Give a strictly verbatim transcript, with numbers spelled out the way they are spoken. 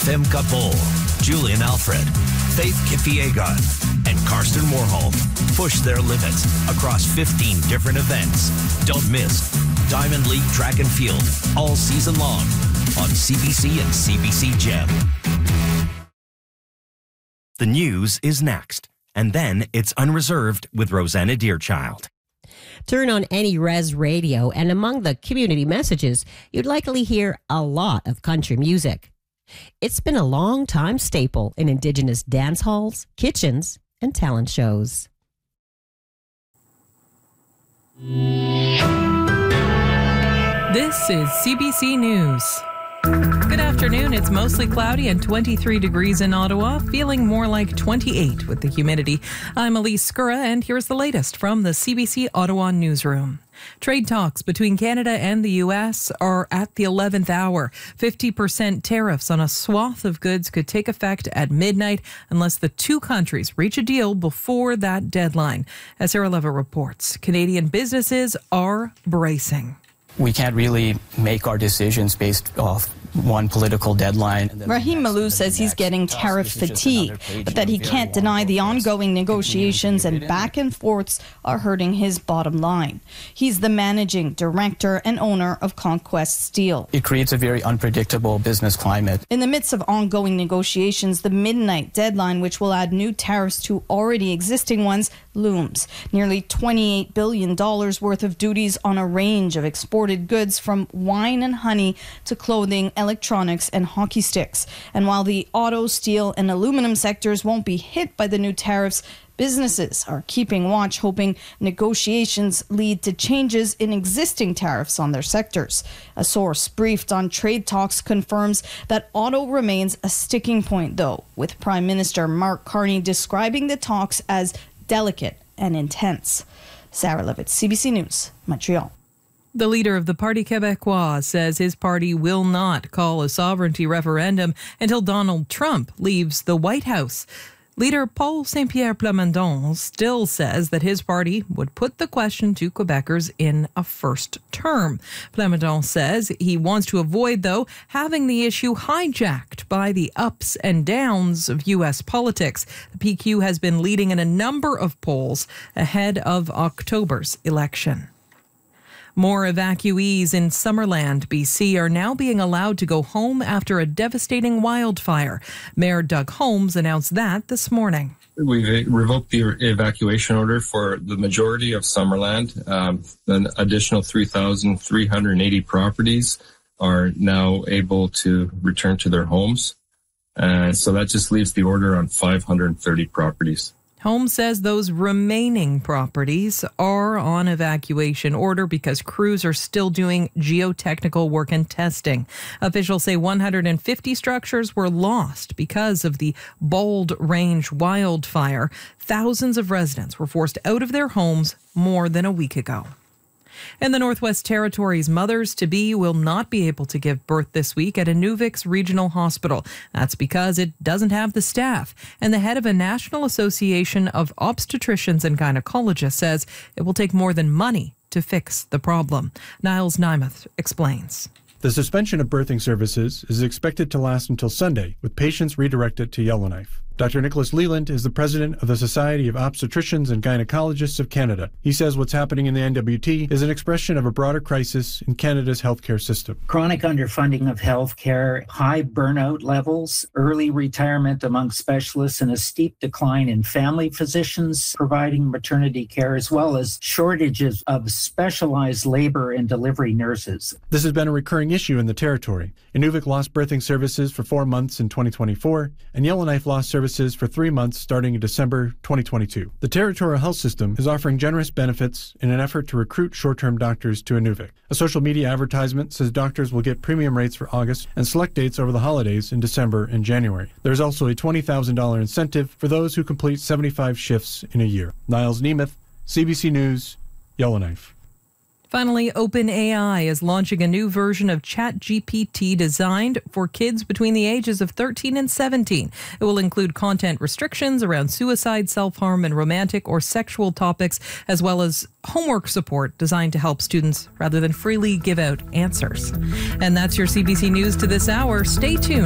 Femke Bol, Julian Alfred, Faith Kipiegon, and Karsten Warholm push their limits across fifteen different events. Don't miss Diamond League Track and Field all season long on C B C and C B C Gem. The news is next, and then it's Unreserved with Rosanna Deerchild. Turn on any res radio, and among the community messages, you'd likely hear a lot of country music. It's been a long time staple in Indigenous dance halls, kitchens, and talent shows. This is C B C News. Good afternoon. It's mostly cloudy and twenty-three degrees in Ottawa, feeling more like twenty-eight with the humidity. I'm Elise Skura, and here's the latest from the C B C Ottawa newsroom. Trade talks between Canada and the U S are at the eleventh hour. fifty percent tariffs on a swath of goods could take effect at midnight unless the two countries reach a deal before that deadline. As Sarah Levitt reports, Canadian businesses are bracing. We can't really make our decisions based off one political deadline. Rahim Malou says he's getting tariff fatigue, but that he can't deny the ongoing negotiations and back and forths are hurting his bottom line. He's the managing director and owner of Conquest Steel. It creates a very unpredictable business climate. In the midst of ongoing negotiations, the midnight deadline, which will add new tariffs to already existing ones, looms. Nearly twenty-eight billion dollars worth of duties on a range of exported goods from wine and honey to clothing, electronics and hockey sticks. And while the auto, steel and aluminum sectors won't be hit by the new tariffs, businesses are keeping watch, hoping negotiations lead to changes in existing tariffs on their sectors. A source briefed on trade talks confirms that auto remains a sticking point, though, with Prime Minister Mark Carney describing the talks as delicate and intense. Sarah Levitt, C B C News, Montreal. The leader of the Parti Québécois says his party will not call a sovereignty referendum until Donald Trump leaves the White House. Leader Paul Saint-Pierre Plamondon still says that his party would put the question to Quebecers in a first term. Plamondon says he wants to avoid, though, having the issue hijacked by the ups and downs of U S politics. The P Q has been leading in a number of polls ahead of October's election. More evacuees in Summerland, B C are now being allowed to go home after a devastating wildfire. Mayor Doug Holmes announced that this morning. We've revoked the evacuation order for the majority of Summerland. Um, an additional three thousand three hundred eighty properties are now able to return to their homes. Uh, so that just leaves the order on five hundred thirty properties. Holmes says those remaining properties are on evacuation order because crews are still doing geotechnical work and testing. Officials say one hundred fifty structures were lost because of the Bold Range wildfire. Thousands of residents were forced out of their homes more than a week ago. In the Northwest Territories, mothers-to-be will not be able to give birth this week at Inuvik Regional Hospital. That's because it doesn't have the staff. And the head of a National Association of Obstetricians and Gynecologists says it will take more than money to fix the problem. Niles Nymeth explains. The suspension of birthing services is expected to last until Sunday, with patients redirected to Yellowknife. Doctor Nicholas Leland is the president of the Society of Obstetricians and Gynecologists of Canada. He says what's happening in the N W T is an expression of a broader crisis in Canada's healthcare system. Chronic underfunding of healthcare, high burnout levels, early retirement among specialists, and a steep decline in family physicians providing maternity care, as well as shortages of specialized labor and delivery nurses. This has been a recurring issue in the territory. Inuvik lost birthing services for four months in twenty twenty-four, and Yellowknife lost services for three months starting in December twenty twenty-two. The territorial health system is offering generous benefits in an effort to recruit short-term doctors to Inuvik. A social media advertisement says doctors will get premium rates for August and select dates over the holidays in December and January. There's also a twenty thousand dollars incentive for those who complete seventy-five shifts in a year. Niles Nemeth, C B C News, Yellowknife. Finally, OpenAI is launching a new version of ChatGPT designed for kids between the ages of thirteen and seventeen. It will include content restrictions around suicide, self-harm, and romantic or sexual topics, as well as homework support designed to help students rather than freely give out answers. And that's your C B C News to this hour. Stay tuned.